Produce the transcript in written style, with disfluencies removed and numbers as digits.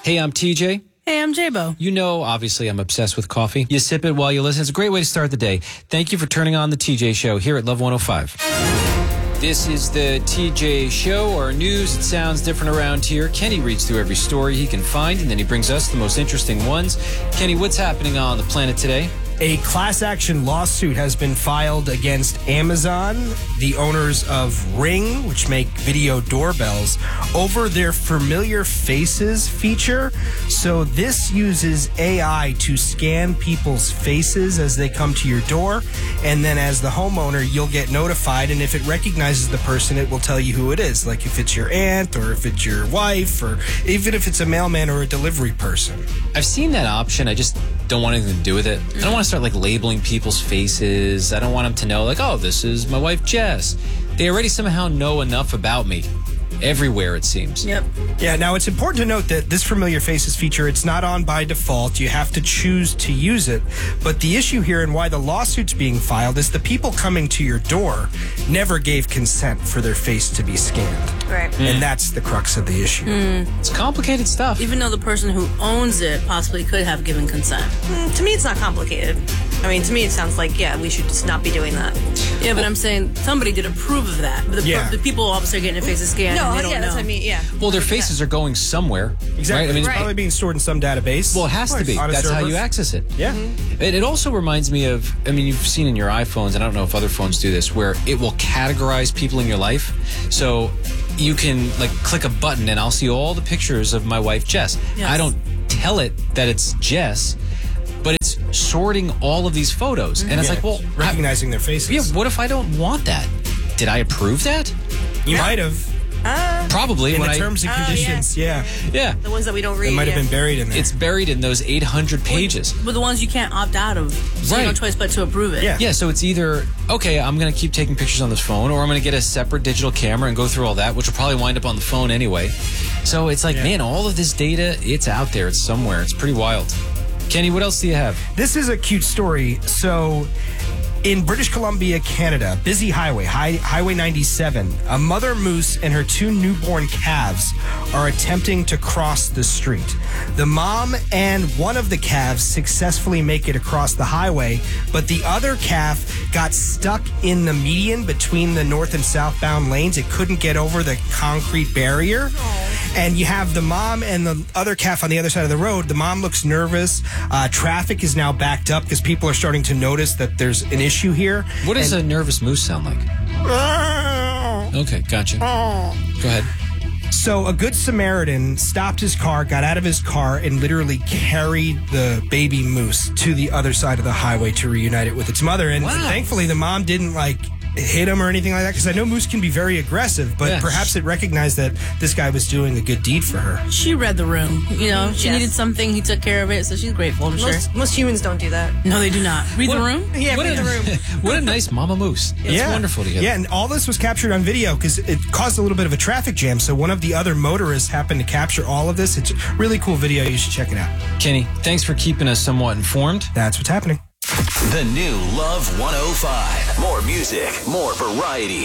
Hey, I'm TJ. Hey, I'm J-Bo. You know, obviously, I'm obsessed with coffee. You sip it while you listen. It's a great way to start the day. Thank you for turning on the TJ Show here at Love 105. This is the TJ Show, our news. It sounds different around here. Kenny reads through every story he can find, and then he brings us the most interesting ones. Kenny, what's happening on the planet today? A class action lawsuit has been filed against Amazon, the owners of Ring, which make video doorbells, over their familiar faces feature. So this uses AI to scan people's faces as they come to your door. And then as the homeowner, you'll get notified. And if it recognizes the person, it will tell you who it is. Like if it's your aunt or if it's your wife or even if it's a mailman or a delivery person. I've seen that option. I just don't want anything to do with it. I don't want to start like labeling people's faces. I don't want them to know like, oh, this is my wife Jess. They already somehow know enough about me. Everywhere, it seems. Yep. Yeah, now it's important to note that this familiar faces feature, it's not on by default. You have to choose to use it. But the issue here and why the lawsuit's being filed is the people coming to your door never gave consent for their face to be scanned. Right. And that's the crux of the issue. It's complicated stuff. Even though the person who owns it possibly could have given consent. To me, it's not complicated. I mean, to me, it sounds like, yeah, we should just not be doing that. Yeah, but I'm saying somebody did approve of that. But the people obviously are getting their faces scanned. No, and they don't yeah, know. that's what I mean, yeah. Well, their faces are going somewhere. Exactly. Right? I mean, It's probably being stored in some database. well, it has to be. On a That's how server. you access it. Yeah. It also reminds me of, I mean, you've seen in your iPhones, and I don't know if other phones do this, where it will categorize people in your life. So you can, like, click a button, and I'll see all the pictures of my wife, Jess. Yes. I don't tell it that it's Jess, but it's sorting all of these photos. And it's like, well, recognizing their faces. yeah, what if I don't want that? Did I approve that? You might have. Probably. In when the terms and conditions, yeah. Yeah. The ones that we don't read. It might have been buried in there. It's buried in those 800 pages. But the ones you can't opt out of. So you have no choice but to approve it. Yeah. Yeah, so it's either, okay, I'm going to keep taking pictures on this phone, or I'm going to get a separate digital camera and go through all that, which will probably wind up on the phone anyway. So it's like, man, all of this data, it's out there. It's somewhere. It's pretty wild. Kenny, what else do you have? This is a cute story. So, in British Columbia, Canada, busy highway, Highway 97, a mother moose and her two newborn calves are attempting to cross the street. The mom and one of the calves successfully make it across the highway, but the other calf got stuck in the median between the north and southbound lanes. It couldn't get over the concrete barrier. And you have the mom and the other calf on the other side of the road. The mom looks nervous. Traffic is now backed up because people are starting to notice that there's an issue here. What does a nervous moose sound like? Okay, gotcha. Go ahead. So a good Samaritan stopped his car, got out of his car, and literally carried the baby moose to the other side of the highway to reunite it with its mother. And thankfully, the mom didn't hit him or anything like that, because I know moose can be very aggressive, but perhaps it recognized that this guy was doing a good deed for her. She read the room. You know, she Yes. needed something. He took care of it, so she's grateful, I'm sure. Most humans don't do that. No, they do not. Read the room? Yeah, read the room. What a nice mama moose. It's wonderful to hear. Yeah, and all this was captured on video because it caused a little bit of a traffic jam. So one of the other motorists happened to capture all of this. It's a really cool video. You should check it out. Kenny, thanks for keeping us somewhat informed. That's what's happening. The new Love 105. More music, more variety.